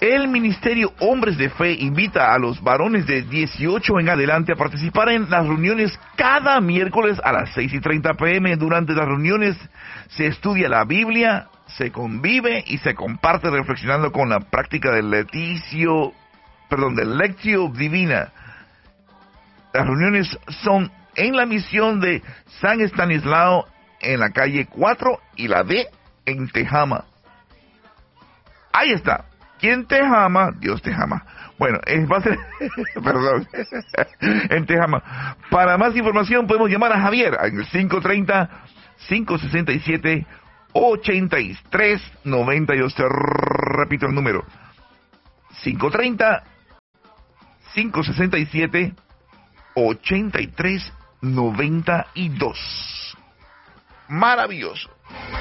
El Ministerio Hombres de Fe invita a los varones de 18 en adelante a participar en las reuniones cada miércoles a las 6:30 p.m. Durante las reuniones se estudia la Biblia, se convive y se comparte reflexionando con la práctica del Lectio Divina. Las reuniones son en la misión de San Estanislao en la calle 4 y la D en Tejama. Ahí está. ¿Quién te ama? Dios te ama. Bueno, va a ser, perdón, en Tejama. Para más información podemos llamar a Javier en el 530-567-8392. Repito el número. 530-567-8392. Maravilloso.